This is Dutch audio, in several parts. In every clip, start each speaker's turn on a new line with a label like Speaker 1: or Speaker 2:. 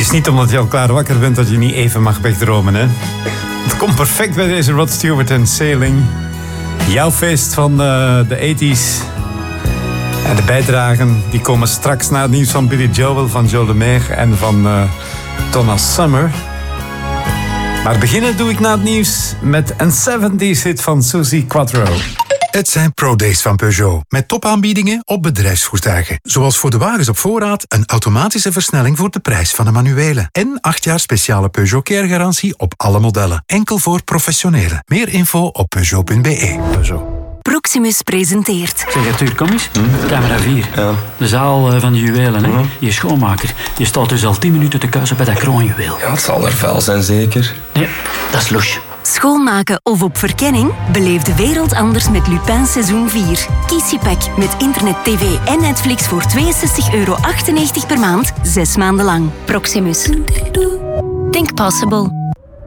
Speaker 1: is niet omdat je al klaar wakker bent dat je niet even mag wegdromen, hè? Het komt perfect bij deze Rod Stewart en Sailing. Jouw feest van de 80s. En de bijdragen die komen straks na het nieuws van Billy Joel, van Joe Lemaire en van Donna Summer. Maar beginnen doe ik na het nieuws met een 70s hit van Suzi Quatro.
Speaker 2: Het zijn Pro-Days van Peugeot, met topaanbiedingen op bedrijfsvoertuigen. Zoals voor de wagens op voorraad een automatische versnelling voor de prijs van de manuele. En 8 jaar speciale Peugeot Care-garantie op alle modellen. Enkel voor professionelen. Meer info op Peugeot.be.
Speaker 3: Peugeot.
Speaker 4: Proximus presenteert.
Speaker 3: Zeg, Arthur, kom eens. Camera 4.
Speaker 5: Ja.
Speaker 3: De zaal van de juwelen, hè. Je schoonmaker. Je staat dus al 10 minuten te kuisen bij dat kroonjuweel.
Speaker 5: Ja, het zal er vuil zijn, zeker.
Speaker 3: Nee, dat is louche.
Speaker 4: Schoonmaken of op verkenning? Beleef de wereld anders met Lupin seizoen 4. Kies je pack met internet, tv en Netflix voor €62,98 per maand, 6 maanden lang. Proximus. Think possible.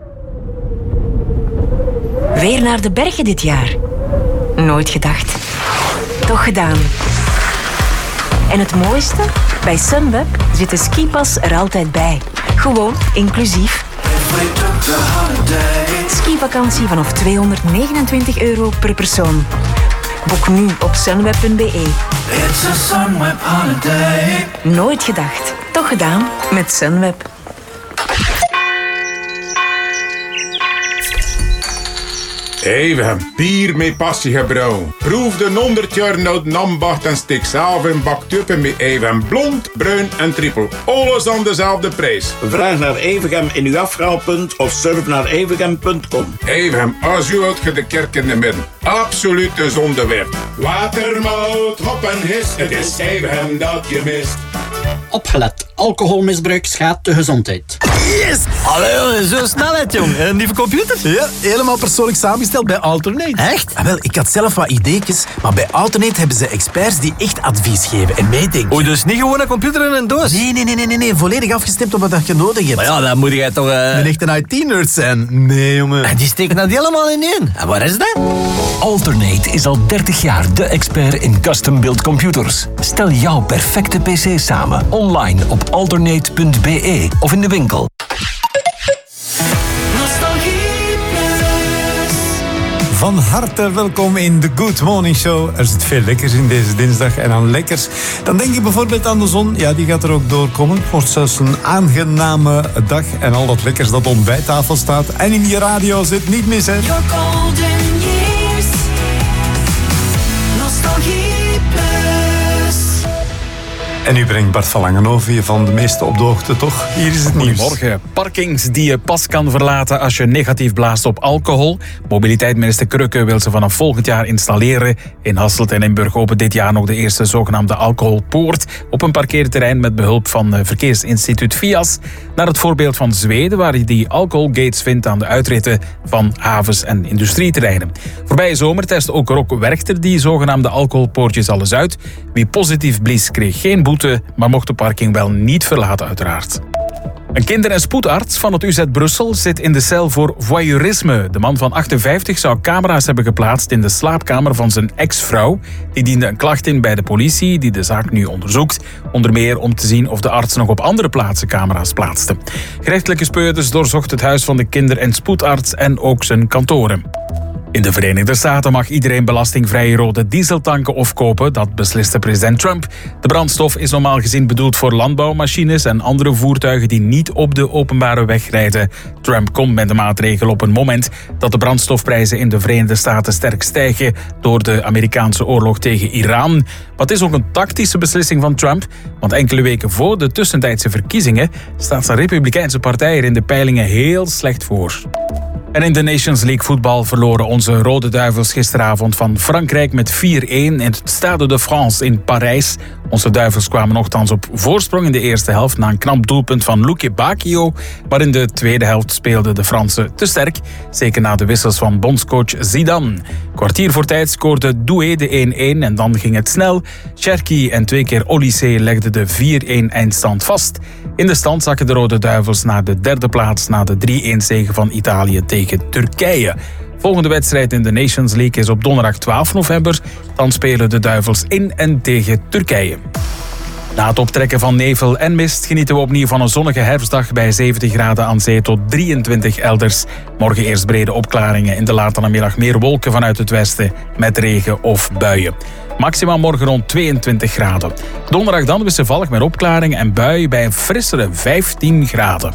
Speaker 4: Weer naar de bergen dit jaar. Nooit gedacht. Toch gedaan. En het mooiste? Bij Sunweb zit de skipas er altijd bij. Gewoon inclusief. Skivakantie vanaf €229 per persoon. Boek nu op sunweb.be.
Speaker 6: It's a Sunweb holiday.
Speaker 4: Nooit gedacht. Toch gedaan met Sunweb.
Speaker 7: Hey, we hebben bier met passie gebrouwen. Proef de 100 jaar oud nambacht en stik zelf in baktuppen met even blond, bruin en trippel. Alles aan dezelfde prijs.
Speaker 8: Vraag naar Evegem in uw afhaalpunt of surf naar evegem.com.
Speaker 7: Evegem, als u uit de kerk in de midden. Absoluut de zonde werd. Watermout, hop en his, het is Evegem dat je mist.
Speaker 9: Opgelet, alcoholmisbruik schaadt de gezondheid.
Speaker 10: Yes! Allee, zo snelheid, jong. Een nieuwe computer?
Speaker 11: Ja, helemaal persoonlijk samengesteld bij Alternate.
Speaker 10: Echt?
Speaker 11: Wel, ik had zelf wat ideetjes, maar bij Alternate hebben ze experts die echt advies geven en meedenken.
Speaker 10: Oei, dus niet gewoon een computer in een doos?
Speaker 11: Nee, volledig afgestemd op wat je nodig hebt.
Speaker 10: Maar ja, dan moet jij toch...
Speaker 11: Een echte IT-nerd zijn. Nee, jongen.
Speaker 10: En die steken dat helemaal in één. En waar is dat?
Speaker 12: Alternate is al 30 jaar de expert in custom-built computers. Stel jouw perfecte PC samen. Online op alternate.be of in de winkel.
Speaker 1: Van harte welkom in de Good Morning Show. Er zit veel lekkers in deze dinsdag. En aan lekkers, dan denk je bijvoorbeeld aan de zon. Ja, die gaat er ook doorkomen. Het wordt zelfs een aangename dag. En al dat lekkers dat op bijtafel staat. En in je radio zit niet mis, hè.
Speaker 6: Your golden years. Nostalgie plus.
Speaker 1: En nu brengt Bart van Langenhoven je van de meeste op de hoogte, toch? Hier is het nieuws.
Speaker 13: Goedemorgen. Parkings die je pas kan verlaten als je negatief blaast op alcohol. Mobiliteitsminister Krukke wil ze vanaf volgend jaar installeren. In Hasselt en in Burg opent dit jaar nog de eerste zogenaamde alcoholpoort op een parkeerterrein met behulp van verkeersinstituut Fias. Naar het voorbeeld van Zweden, waar je die alcoholgates vindt aan de uitritten van havens en industrieterreinen. Voorbije zomer test ook Rock Werchter die zogenaamde alcoholpoortjes alles uit. Wie positief blies kreeg geen boete, maar mocht de parking wel niet verlaten uiteraard. Een kinder- en spoedarts van het UZ Brussel zit in de cel voor voyeurisme. De man van 58 zou camera's hebben geplaatst in de slaapkamer van zijn ex-vrouw. Die diende een klacht in bij de politie, die de zaak nu onderzoekt. Onder meer om te zien of de arts nog op andere plaatsen camera's plaatste. Gerechtelijke speurders doorzochten het huis van de kinder- en spoedarts en ook zijn kantoren. In de Verenigde Staten mag iedereen belastingvrije rode dieseltanken opkopen. Dat besliste president Trump. De brandstof is normaal gezien bedoeld voor landbouwmachines en andere voertuigen die niet op de openbare weg rijden. Trump komt met de maatregel op een moment dat de brandstofprijzen in de Verenigde Staten sterk stijgen door de Amerikaanse oorlog tegen Iran. Maar het is ook een tactische beslissing van Trump, want enkele weken voor de tussentijdse verkiezingen staat zijn Republikeinse partij er in de peilingen heel slecht voor. En in de Nations League voetbal verloren onze Rode Duivels gisteravond van Frankrijk met 4-1 in het Stade de France in Parijs. Onze Duivels kwamen nochtans op voorsprong in de eerste helft na een knap doelpunt van Luque Bacchio. Maar in de tweede helft speelden de Fransen te sterk, zeker na de wissels van bondscoach Zidane. Kwartier voor tijd scoorde Doué de 1-1 en dan ging het snel. Cherki en 2 keer Olysée legden de 4-1 eindstand vast. In de stand zakken de Rode Duivels naar de derde plaats na de 3-1 zege van Italië tegen Turkije. Volgende wedstrijd in de Nations League is op donderdag 12 november. Dan spelen de Duivels in en tegen Turkije. Na het optrekken van nevel en mist genieten we opnieuw van een zonnige herfstdag bij 17 graden aan zee tot 23 elders. Morgen eerst brede opklaringen, in de late namiddag meer wolken vanuit het westen met regen of buien. Maximaal morgen rond 22 graden. Donderdag dan wisselvallig met opklaringen en buien bij een frissere 15 graden.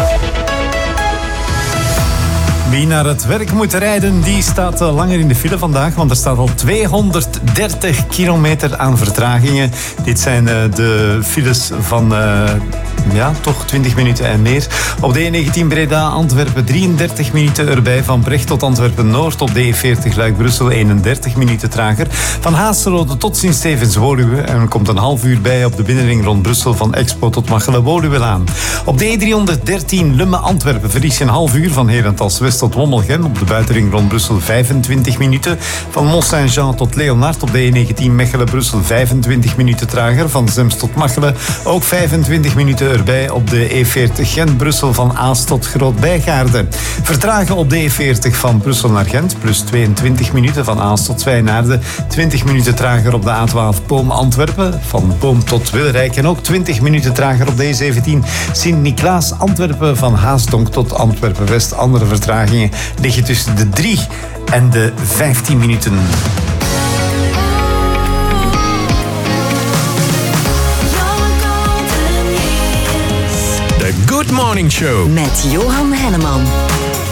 Speaker 1: Wie naar het werk moet rijden, die staat langer in de file vandaag, want er staat al 230 kilometer aan vertragingen. Dit zijn de files van toch 20 minuten en meer. Op de E19 Breda-Antwerpen 33 minuten erbij. Van Brecht tot Antwerpen-Noord. Op de E40 Luik-Brussel 31 minuten trager. Van Haastelode tot Sint-Stevens-Woluwe. En er komt een half uur bij op de binnenring rond Brussel van Expo tot Machelen-Woluwelaan. Op de E313 Lummen-Antwerpen verlies je een half uur van Herentals-West tot Wommelgem. Op de buitenring rond Brussel 25 minuten. Van Mont-Saint-Jean tot Leonard. Op de E19 Mechelen-Brussel 25 minuten trager. Van Zems tot Machelen ook 25 minuten erbij. Op de E40 Gent-Brussel van Aast tot Groot-Bijgaarde. Vertragen op de E40 van Brussel naar Gent. Plus 22 minuten van Aast tot Zwijnaarden. 20 minuten trager op de A12 Boom-Antwerpen. Van Boom tot Wilrijk. En ook 20 minuten trager op de E17 Sint-Niklaas-Antwerpen. Van Haasdonk tot Antwerpen-West. Andere vertragingen liggen tussen de 3 en de 15 minuten.
Speaker 14: The Good Morning Show
Speaker 4: met Johan Henneman.